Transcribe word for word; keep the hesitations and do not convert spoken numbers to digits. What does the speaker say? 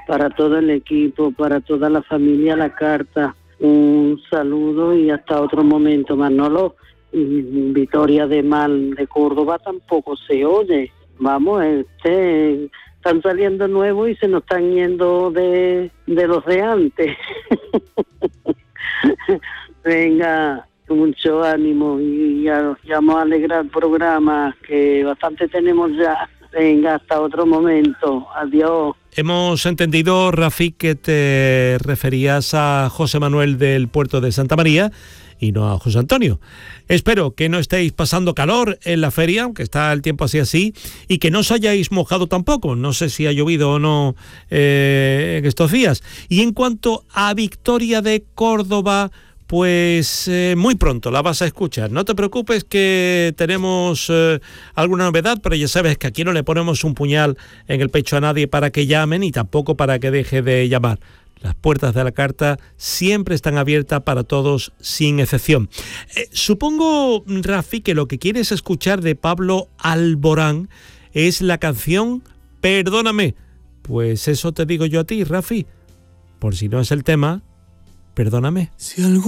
para todo el equipo, para toda la familia La Carta. Un saludo y hasta otro momento. Manolo, Vitoria de Mal de Córdoba tampoco se oye. Vamos, este, están saliendo nuevos y se nos están yendo de, de los de antes. Venga, mucho ánimo y ya, ya vamos a alegrar el programa, que bastante tenemos ya. Venga, hasta otro momento. Adiós. Hemos entendido, Rafi, que te referías a José Manuel del puerto de Santa María y no a José Antonio. Espero que no estéis pasando calor en la feria, aunque está el tiempo así así, y que no os hayáis mojado tampoco. No sé si ha llovido o no eh, en estos días. Y en cuanto a Victoria de Córdoba, pues eh, muy pronto la vas a escuchar. No te preocupes que tenemos eh, alguna novedad, pero ya sabes que aquí no le ponemos un puñal en el pecho a nadie para que llamen y tampoco para que deje de llamar. Las puertas de La Carta siempre están abiertas para todos, sin excepción. Eh, supongo, Rafi, que lo que quieres escuchar de Pablo Alborán es la canción Perdóname. Pues eso te digo yo a ti, Rafi. Por si no es el tema, perdóname. Si algún